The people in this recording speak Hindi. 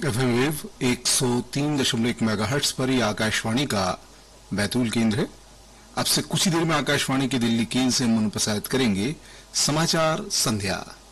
एफएम वेव 103.1 मेगाहर्ट्ज पर यह आकाशवाणी का बैतूल केंद्र है। अब से कुछ ही देर में आकाशवाणी के दिल्ली केंद्र से हम प्रसारित करेंगे समाचार संध्या।